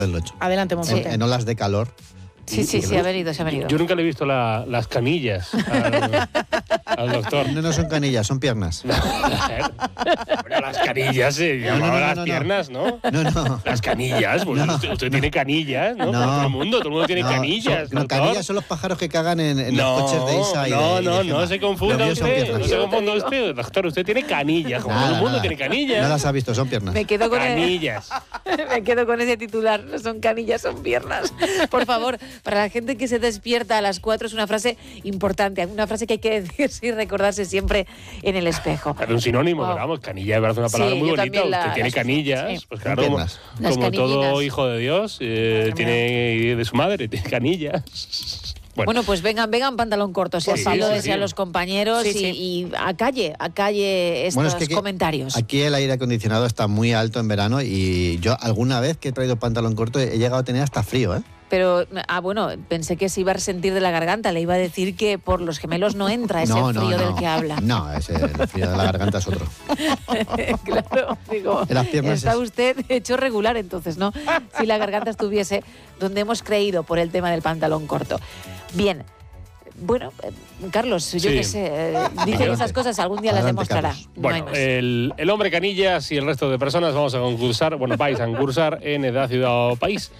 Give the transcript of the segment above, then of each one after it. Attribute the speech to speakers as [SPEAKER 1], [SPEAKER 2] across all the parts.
[SPEAKER 1] del 8.
[SPEAKER 2] Adelante, Monforte.
[SPEAKER 1] En olas de calor.
[SPEAKER 3] Sí, se ha venido.
[SPEAKER 4] Yo nunca le he visto las canillas al doctor.
[SPEAKER 1] No son canillas, son piernas.
[SPEAKER 4] Bueno, las canillas se llamaban las piernas, ¿no?
[SPEAKER 1] No.
[SPEAKER 4] Las canillas, pues usted tiene canillas, ¿no? Todo el mundo tiene canillas.
[SPEAKER 1] Canillas son los pájaros que cagan en los coches de Isa y
[SPEAKER 4] no se confunda usted. Doctor, usted tiene canillas, como todo el mundo tiene canillas.
[SPEAKER 1] No las ha visto, son piernas.
[SPEAKER 3] Me quedo con
[SPEAKER 4] canillas.
[SPEAKER 3] Me quedo con ese titular, no son canillas, son piernas. Por favor, para la gente que se despierta a las 4 es una frase importante, una frase que hay que decirse y recordarse siempre en el espejo.
[SPEAKER 4] Es un sinónimo, pero vamos, canilla me parece una palabra muy bonita. Usted tiene canillas, pues claro, como todo hijo de Dios, tiene de su madre, tiene canillas.
[SPEAKER 3] Bueno, pues vengan pantalón corto, si así lo desean los compañeros y a calle estos comentarios.
[SPEAKER 1] Aquí el aire acondicionado está muy alto en verano y yo alguna vez que he traído pantalón corto he llegado a tener hasta frío, ¿eh?
[SPEAKER 3] Pero, pensé que se iba a resentir de la garganta. Le iba a decir que por los gemelos no entra ese frío del que habla.
[SPEAKER 1] No, el frío de la garganta es otro.
[SPEAKER 3] Claro, digo, está usted hecho regular entonces, ¿no? Si la garganta estuviese donde hemos creído por el tema del pantalón corto. Bien. Bueno, Carlos, yo qué sé, dicen esas cosas, algún día las demostrará.
[SPEAKER 4] Bueno, el hombre canillas y el resto de personas vamos a concursar, vais a concursar en Edad, Ciudad o País.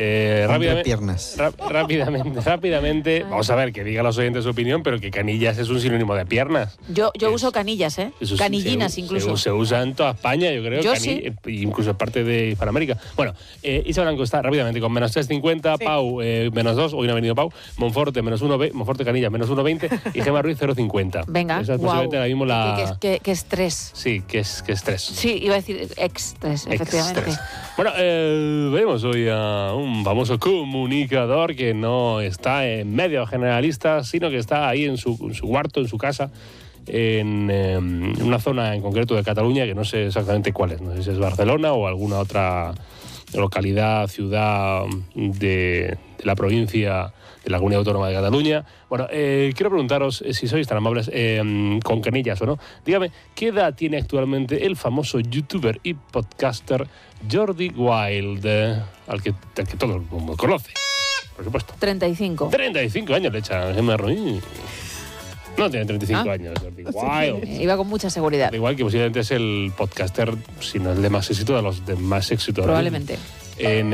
[SPEAKER 4] Rápidamente, vamos a ver, que digan los oyentes su opinión, pero que canillas es un sinónimo de piernas.
[SPEAKER 3] Yo uso canillas, canillinas incluso.
[SPEAKER 4] Se usa en toda España, yo creo, incluso en parte de Hispanoamérica. Bueno, Isa Blanco está rápidamente con menos 3,50, Pau menos 2, hoy no ha venido Pau, Monforte menos 1, Monforte Canilla menos 1,20 y Gemma Ruiz 0,50.
[SPEAKER 3] Venga,
[SPEAKER 4] esa es posiblemente ahora mismo la...
[SPEAKER 3] ¿Qué estrés?
[SPEAKER 4] Sí, que es estrés.
[SPEAKER 3] Sí, iba a decir estrés, efectivamente.
[SPEAKER 4] Bueno, vemos hoy a un famoso comunicador que no está en medios generalistas, sino que está ahí en su cuarto, en su casa, en una zona en concreto de Cataluña, que no sé exactamente cuál es. No sé si es Barcelona o alguna otra localidad, ciudad de la provincia de la Comunidad Autónoma de Cataluña. Bueno, quiero preguntaros, si sois tan amables, con canillas o no, dígame, ¿qué edad tiene actualmente el famoso youtuber y podcaster Jordi Wild, al que todo el mundo conoce, por supuesto?
[SPEAKER 3] 35.
[SPEAKER 4] 35 años le echa Gemma Ruiz. No tiene 35 años, Jordi Wild.
[SPEAKER 3] Iba con mucha seguridad.
[SPEAKER 4] Igual que posiblemente es el podcaster, si no el de más éxito, de los de más éxito.
[SPEAKER 3] Probablemente.
[SPEAKER 4] En...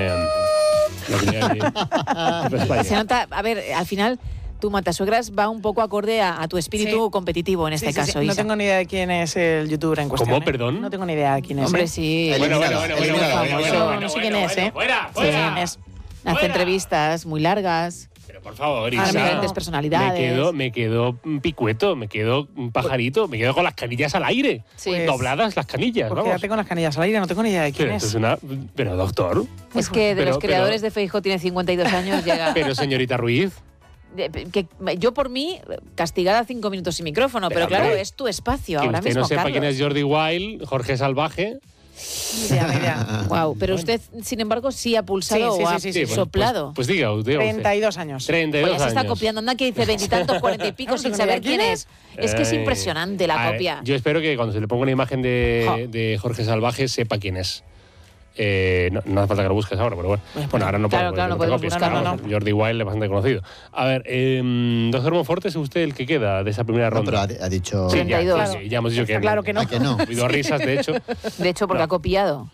[SPEAKER 3] Se nota, a ver, al final tu matasuegras va un poco acorde a tu espíritu competitivo en este caso.
[SPEAKER 2] No tengo ni idea de quién es el youtuber en cuestión.
[SPEAKER 4] ¿Cómo, perdón?
[SPEAKER 2] No tengo ni idea de quién es.
[SPEAKER 3] Hombre, sí.
[SPEAKER 4] Bueno.
[SPEAKER 2] No sé quién es, ¿eh?
[SPEAKER 4] Fuera.
[SPEAKER 3] Hace entrevistas muy largas.
[SPEAKER 4] Pero por favor,
[SPEAKER 3] Isa,
[SPEAKER 4] Isa,
[SPEAKER 3] diferentes personalidades.
[SPEAKER 4] Me quedo picueto, me quedo un pajarito, me quedo con las canillas al aire.
[SPEAKER 3] Sí.
[SPEAKER 4] Dobladas las canillas,
[SPEAKER 2] Pues quédate con las canillas al aire, no tengo ni idea de quién es.
[SPEAKER 4] Pero doctor.
[SPEAKER 3] Es que de los creadores de Feijóo tiene 52 años, llega...
[SPEAKER 4] Pero señorita Ruiz.
[SPEAKER 3] Que yo por mí, castigada 5 minutos sin micrófono, pero claro, es tu espacio ahora mismo,
[SPEAKER 4] Que usted no sepa
[SPEAKER 3] Carlos.
[SPEAKER 4] quién es Jordi Wild, Jorge Salvaje.
[SPEAKER 2] Ni idea.
[SPEAKER 3] Wow, pero usted, sin embargo, sí ha pulsado o ha soplado.
[SPEAKER 4] Pues diga usted.
[SPEAKER 2] 32 años.
[SPEAKER 4] 32
[SPEAKER 3] años. Se está
[SPEAKER 4] años.
[SPEAKER 3] copiando, anda que dice 20 y tantos, 40 y pico sin saber quién es. Es que es impresionante la copia.
[SPEAKER 4] Yo espero que cuando se le ponga una imagen de Jorge Salvaje sepa quién es. No hace falta que lo busques ahora, pero bueno, ahora no podemos.
[SPEAKER 3] Claro, no podemos buscarlo, no.
[SPEAKER 4] Jordi Wild es bastante conocido. A ver, doctor Monforte, ¿es usted el que queda de esa primera ronda?
[SPEAKER 1] No, pero ha dicho...
[SPEAKER 3] 32.
[SPEAKER 4] Ya hemos dicho que
[SPEAKER 2] claro que no.
[SPEAKER 1] Que no.
[SPEAKER 4] Ha habido risas, de hecho.
[SPEAKER 3] De hecho, porque ha copiado.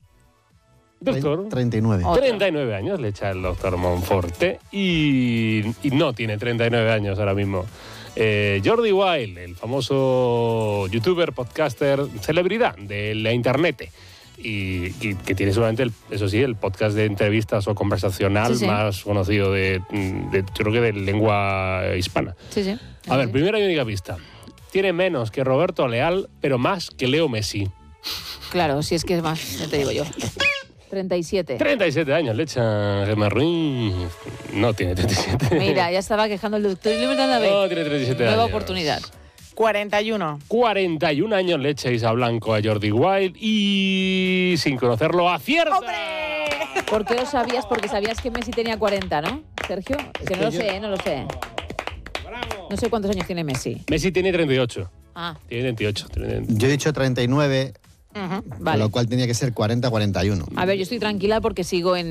[SPEAKER 4] Doctor.
[SPEAKER 1] 39.
[SPEAKER 4] 39 años le echa el doctor Monforte y no tiene 39 años ahora mismo. Jordi Wild, el famoso youtuber, podcaster, celebridad de la internet. Y que tiene seguramente, el podcast de entrevistas o conversacional más conocido yo creo que de lengua hispana.
[SPEAKER 3] Sí.
[SPEAKER 4] A ver, primera y única pista. Tiene menos que Roberto Leal, pero más que Leo Messi.
[SPEAKER 3] Claro, si es que es más, ya te digo yo. 37.
[SPEAKER 4] 37 años le echa Gemma Ruiz. No tiene 37.
[SPEAKER 3] Mira, ya estaba quejando el doctor.
[SPEAKER 4] No, tiene 37 años.
[SPEAKER 3] Nueva oportunidad.
[SPEAKER 2] 41.
[SPEAKER 4] 41 años le echa Isa Blanco a Jordi Wild y sin conocerlo acierta.
[SPEAKER 2] ¡Hombre!
[SPEAKER 3] ¿Por qué lo sabías? Porque sabías que Messi tenía 40, ¿no, Sergio? Que no lo sé, no lo sé.
[SPEAKER 4] Bravo.
[SPEAKER 3] No sé cuántos años tiene Messi.
[SPEAKER 4] Messi tiene 38.
[SPEAKER 3] Ah.
[SPEAKER 4] Tiene 28.
[SPEAKER 1] Yo he dicho 39
[SPEAKER 3] Vale.
[SPEAKER 1] Con lo cual tenía que ser 40-41.
[SPEAKER 3] A ver, yo estoy tranquila porque sigo en